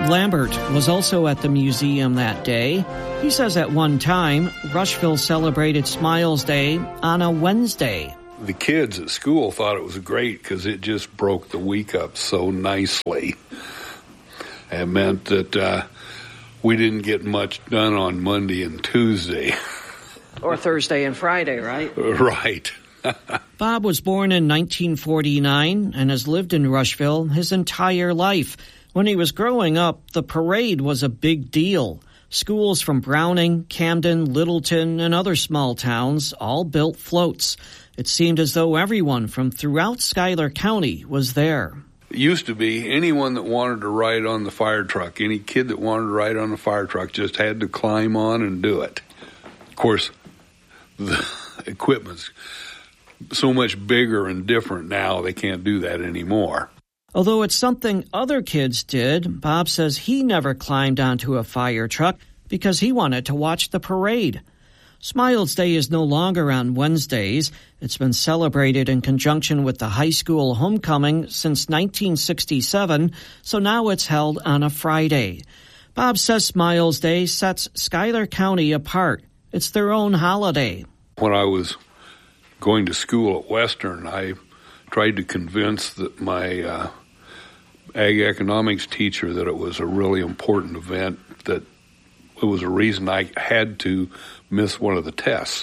Bob Lambert was also at the museum that day. He says at one time, Rushville celebrated Smiles Day on a Wednesday. The kids at school thought it was great because it just broke the week up so nicely. It meant that we didn't get much done on Monday and Tuesday. Or Thursday and Friday, right? Right. Bob was born in 1949 and has lived in Rushville his entire life. When he was growing up, the parade was a big deal. Schools from Browning, Camden, Littleton, and other small towns all built floats. It seemed as though everyone from throughout Schuyler County was there. It used to be anyone that wanted to ride on the fire truck, any kid that wanted to ride on the fire truck just had to climb on and do it. Of course, the equipment's so much bigger and different now, they can't do that anymore. Although it's something other kids did, Bob says he never climbed onto a fire truck because he wanted to watch the parade. Smiles Day is no longer on Wednesdays. It's been celebrated in conjunction with the high school homecoming since 1967, so now it's held on a Friday. Bob says Smiles Day sets Schuyler County apart. It's their own holiday. When I was going to school at Western, I tried to convince my ag economics teacher that it was a really important event, that it was a reason I had to miss one of the tests.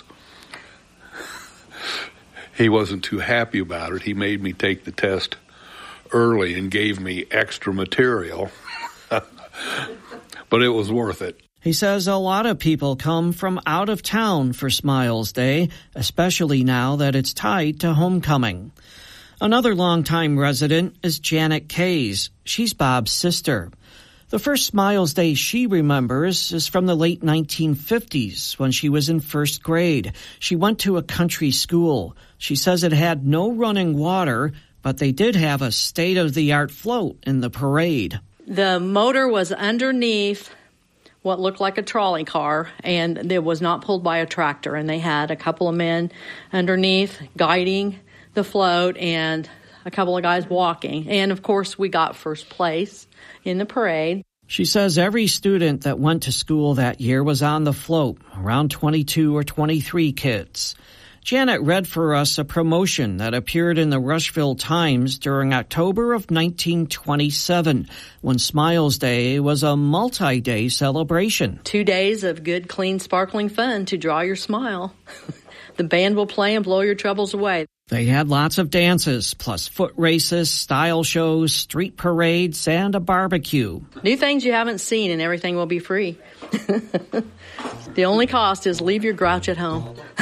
He wasn't too happy about it. He made me take the test early and gave me extra material, but it was worth it. He says a lot of people come from out of town for Smiles Day, especially now that it's tied to homecoming. Another longtime resident is Janet Kays. She's Bob's sister. The first Smiles Day she remembers is from the late 1950s when she was in first grade. She went to a country school. She says it had no running water, but they did have a state-of-the-art float in the parade. The motor was underneath what looked like a trolley car, and it was not pulled by a tractor. And they had a couple of men underneath guiding the float and a couple of guys walking. And, of course, we got first place in the parade. She says every student that went to school that year was on the float, around 22 or 23 kids. Janet read for us a promotion that appeared in the Rushville Times during October of 1927, when Smiles Day was a multi-day celebration. 2 days of good, clean, sparkling fun to draw your smile. The band will play and blow your troubles away. They had lots of dances, plus foot races, style shows, street parades, and a barbecue. New things you haven't seen, and everything will be free. The only cost is leave your grouch at home.